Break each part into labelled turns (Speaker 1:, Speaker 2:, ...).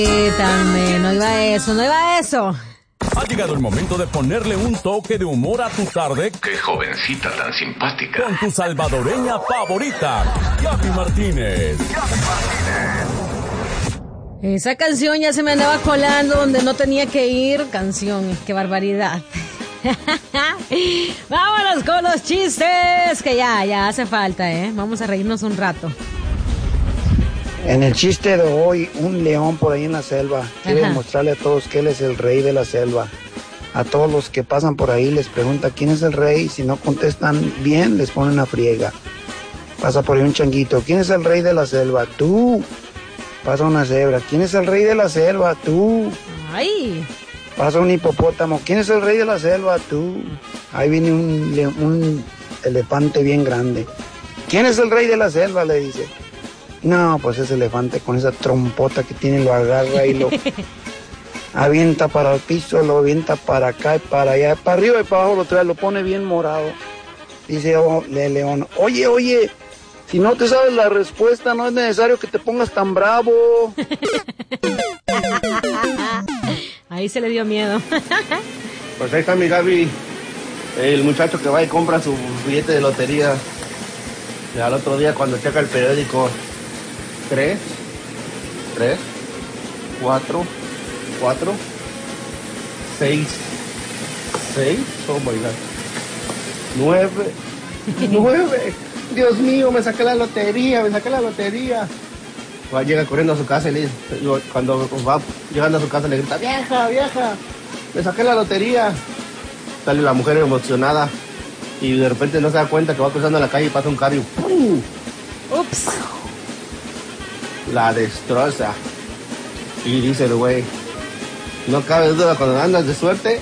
Speaker 1: No iba a eso, no iba a eso.
Speaker 2: Ha llegado el momento de ponerle un toque de humor a tu tarde.
Speaker 3: ¡Qué jovencita tan simpática!
Speaker 2: Con tu salvadoreña favorita, Gaby Martínez.
Speaker 1: Esa canción ya se me andaba colando donde no tenía que ir. Canción, qué barbaridad. Vámonos con los chistes, que ya hace falta, Vamos a reírnos un rato.
Speaker 4: En el chiste de hoy, un león por ahí en la selva quiere demostrarle a todos que él es el rey de la selva. A todos los que pasan por ahí les pregunta quién es el rey. Si no contestan bien, les ponen una friega. Pasa por ahí un changuito. ¿Quién es el rey de la selva? Tú. Pasa una cebra. ¿Quién es el rey de la selva? Tú.
Speaker 1: Ay.
Speaker 4: Pasa un hipopótamo. ¿Quién es el rey de la selva? Tú. Ahí viene un elefante bien grande. ¿Quién es el rey de la selva? Le dice. No, pues ese elefante con esa trompota que tiene lo agarra y lo avienta para el piso, lo avienta para acá y para allá, para arriba y para abajo lo trae, lo pone bien morado. Dice el león, oye, si no te sabes la respuesta no es necesario que te pongas tan bravo.
Speaker 1: Ahí se le dio miedo.
Speaker 5: Pues ahí está mi Gaby, el muchacho que va y compra su billete de lotería. Y al otro día cuando checa el periódico, 3, 4, 6, oh my God, 9, Dios mío, me saqué la lotería. Llega corriendo a su casa y le dice, cuando va llegando a su casa le grita, vieja, me saqué la lotería. Sale la mujer emocionada y de repente no se da cuenta que va cruzando la calle y pasa un carro y ¡pum!
Speaker 1: Ups.
Speaker 5: La destroza. Y dice el güey, no cabe duda, cuando andas de suerte.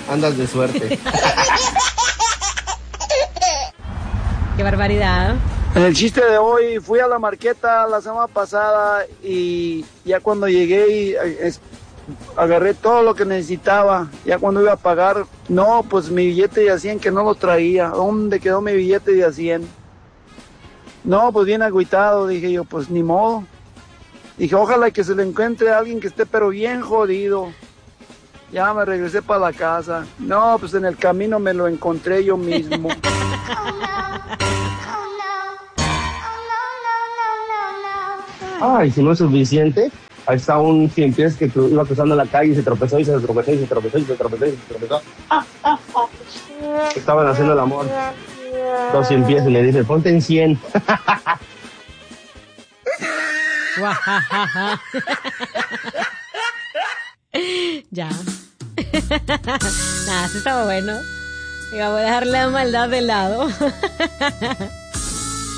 Speaker 1: Qué barbaridad.
Speaker 4: En el chiste de hoy, fui a la marqueta la semana pasada y ya cuando llegué agarré todo lo que necesitaba. Ya cuando iba a pagar, no, pues mi billete de a 100 que no lo traía. ¿Dónde quedó mi billete de a 100? No, pues bien agüitado, dije yo, pues ni modo. Dije, ojalá que se le encuentre a alguien que esté pero bien jodido. Ya me regresé para la casa. No, pues en el camino me lo encontré yo mismo.
Speaker 5: Ay, si no es suficiente, ahí está un 100 pies que iba cruzando la calle y se tropezó. Estaban haciendo el amor. 200 pies y le dice, ponte en 100.
Speaker 1: Ya. Nada, sí estaba bueno. Voy a dejar la maldad de lado.